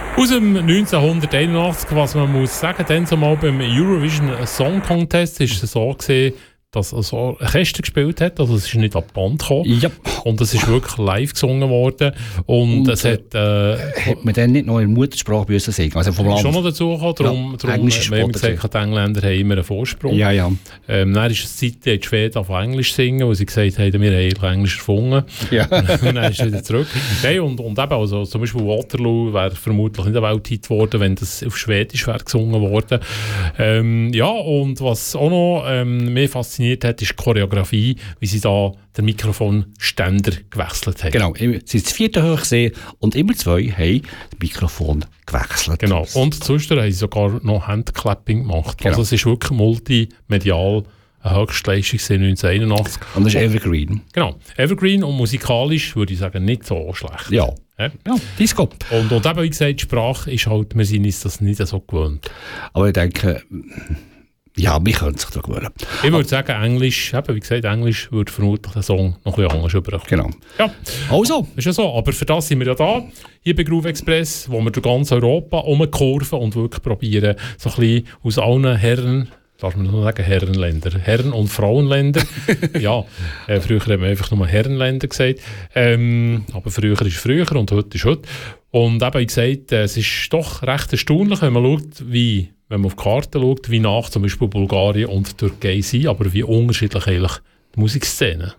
Aus dem 1981, was man muss sagen, dann zumal beim Eurovision Song Contest ist es so gesehen, dass er so ein Orchester gespielt hat, also es ist nicht an die Band gekommen. Ja. Und es ist wirklich live gesungen worden. Und es hat... hat man dann nicht noch in Muttersprache müssen singen? Also vom Land. Schon noch dazu gekommen, darum Englisch haben wir gesagt, die Engländer haben immer einen Vorsprung. Ja, ja. Dann ist es Zeit, die Schweden auf Englisch singen, wo sie gesagt haben, wir haben Englisch erfunden. Ja. Und dann ist es wieder zurück. Nein, und eben, also zum Beispiel Waterloo wäre vermutlich nicht ein Welthit geworden, wenn das auf Schwedisch wäre gesungen worden. Ja, und was auch noch mehr fasziniert hat, ist die Choreografie, wie sie da den Mikrofonständer gewechselt haben. Genau, sie sind das 4. Hochsee und immer 2 haben das Mikrofon gewechselt. Genau, und zwischendurch haben sie sogar noch Handclapping gemacht. Genau. Also es ist wirklich multimedial eine Höchstleistung 1981. Und das ist Evergreen. Genau, Evergreen und musikalisch würde ich sagen nicht so schlecht. Ja, Ja. ja, Disco. Und eben, wie gesagt, die Sprache ist halt, wir sind uns das nicht so gewöhnt. Aber ich denke, ja, wir können sich daran gewöhnen. Ich würde sagen, Englisch, eben, wie gesagt, Englisch würde vermutlich den Song noch ein bisschen anders überkommen. Genau. Ja, Also, ist ja so. Aber für das sind wir ja da, hier bei Groove Express, wo wir durch ganz Europa umkurven und wirklich probieren, so ein bisschen aus allen Herren, darf man noch sagen, Herrenländer, Herren- und Frauenländer. Ja, früher haben wir einfach nur Herrenländer gesagt. Aber früher ist früher und heute ist heute. Und eben, wie gesagt, es ist doch recht erstaunlich, wenn man schaut, wenn man auf die Karte schaut, wie nach zum Beispiel Bulgarien und Türkei sind, aber wie unterschiedlich eigentlich die Musikszene.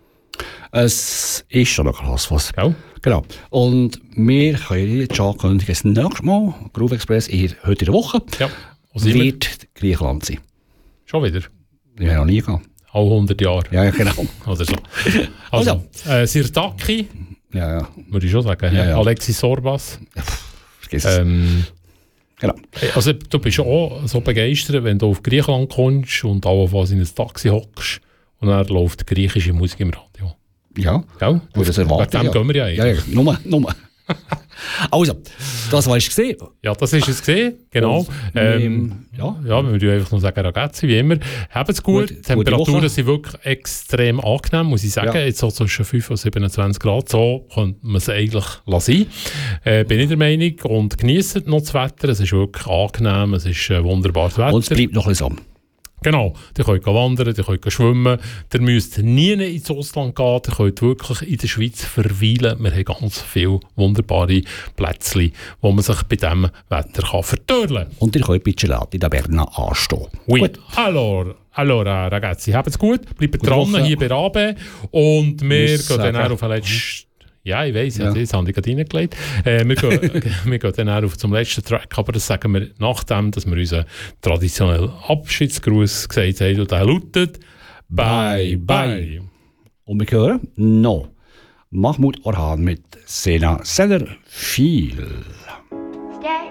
es ist schon noch krass, was. Gell? Genau. Und wir können jetzt schon ankündigen, das nächste Mal, Groove Express, heute in der Woche, Ja. Wo sind wir? wird Griechenland sein. Schon wieder? Ich habe noch nie gegangen. Alle 100 Jahre. Ja, genau. Oder so. Also, Sirtaki, Ja, ja. würde ich schon sagen. Ja, ja. Alexis Sorbas. Vergiss es. Genau. Also, du bist auch so begeistert, wenn du auf Griechenland kommst und allenfalls in ein Taxi hockst und dann läuft griechische Musik im Radio. Ja. Gell? Gut, das erwarten Wegen dem gehen wir ja eigentlich. Ja, ja. Nur. Also, das war es gesehen. Ja, das ist es gesehen, genau. Ja. Ja, wir würden einfach nur sagen, Ragazzi, wie immer. Habt's gut. Die Temperaturen sind wirklich extrem angenehm, muss ich sagen. Ja. Jetzt so zwischen 5 und 27 Grad, so könnte man es eigentlich lassen. Bin ich der Meinung. Und genießt noch das Wetter. Es ist wirklich angenehm, es ist wunderbares Wetter. Und es bleibt noch ein bisschen so. Genau, ihr könnt wandern, ihr könnt schwimmen, ihr müsst nie ins Ausland gehen, ihr könnt wirklich in der Schweiz verweilen. Wir haben ganz viele wunderbare Plätzchen, wo man sich bei diesem Wetter vertörlen kann. Und ihr könnt bei Gelati da Berna anstehen. Oui. Gut. Allora, ragazzi, habt's gut, bleibt dran Woche. hier bei Rabe und wir gehen dann sagen. auf den letzten... Ja, ich weiss, das habe ich gerade reingelegt. Wir gehen dann auf zum letzten Track, aber das sagen wir nachdem, dass wir unseren traditionellen Abschiedsgruß gesagt haben und der lautet Bye, bye. Und wir hören noch Mahmoud Orhan mit Sena Seller viel. Stay